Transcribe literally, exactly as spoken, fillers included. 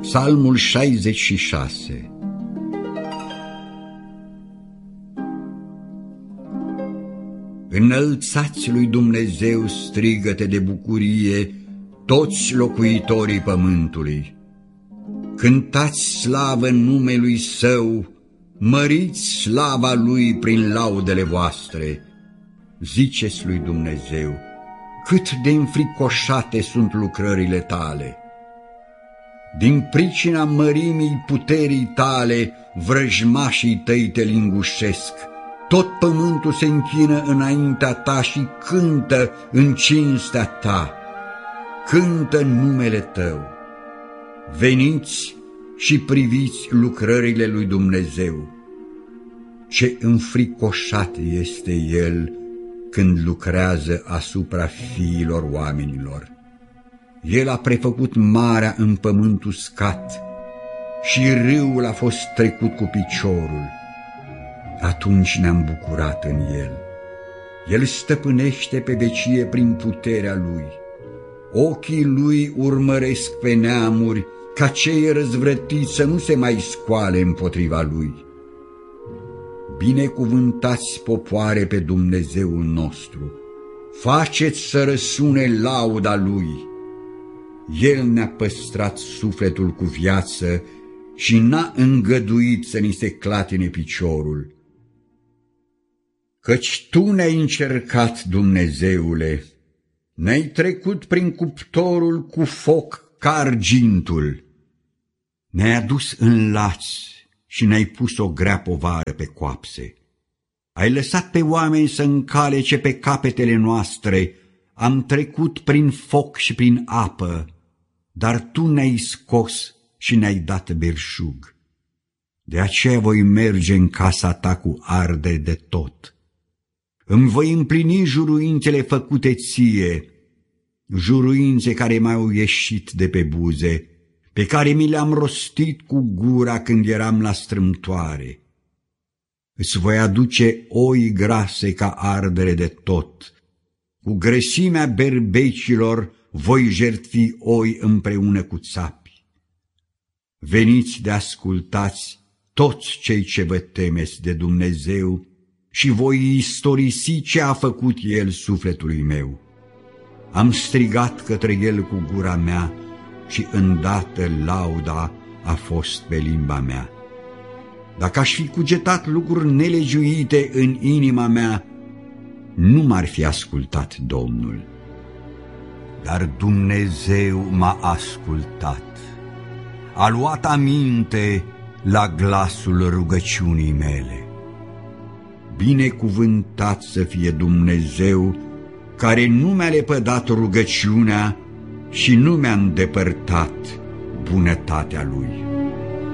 Psalmul șaizeci și șase. Înălțați lui Dumnezeu strigăte de bucurie toți locuitorii pământului. Cântați slavă numelui Său, măriți slava Lui prin laudele voastre. Ziceți lui Dumnezeu, cât de înfricoșate sunt lucrările Tale. Din pricina mărimii puterii Tale, vrăjmașii Tăi Te lingușesc. Tot pământul se închină înaintea Ta și cântă în cinstea Ta. Cântă numele Tău. Veniți și priviți lucrările lui Dumnezeu. Ce înfricoșat este El când lucrează asupra fiilor oamenilor. El a prefăcut marea în pământ uscat și râul a fost trecut cu piciorul. Atunci ne-am bucurat în El. El stăpânește pe vecie prin puterea Lui. Ochii Lui urmăresc pe neamuri, ca cei răzvrătiți să nu se mai scoale împotriva Lui. Binecuvântați, popoare, pe Dumnezeul nostru, faceți să răsune lauda Lui. El ne-a păstrat sufletul cu viață și n-a îngăduit să ni se clatine piciorul. Căci Tu ne-ai încercat, Dumnezeule, ne-ai trecut prin cuptorul cu foc ca argintul, ne-ai adus în lați și ne-ai pus o grea povară pe coapse. Ai lăsat pe oameni să încalece pe capetele noastre, am trecut prin foc și prin apă, dar Tu ne-ai scos și ne-ai dat belșug. De aceea voi merge în casa Ta cu ardere de tot. Îmi voi împlini juruințele făcute Ție, juruințe care mi-au ieșit de pe buze, pe care mi le-am rostit cu gura când eram la strâmtoare. Îți voi aduce oi grase ca ardere de tot, cu grăsimea berbecilor voi jertfi oi împreună cu țapi. Veniți de ascultați toți cei ce vă temeți de Dumnezeu și voi istorisi ce a făcut El sufletului meu. Am strigat către El cu gura mea și îndată lauda a fost pe limba mea. Dacă aș fi cugetat lucruri nelegiuite în inima mea, nu m-ar fi ascultat Domnul. Dar Dumnezeu m-a ascultat, a luat aminte la glasul rugăciunii mele. Binecuvântat să fie Dumnezeu, care nu mi-a lepădat rugăciunea și nu mi-a îndepărtat bunătatea Lui.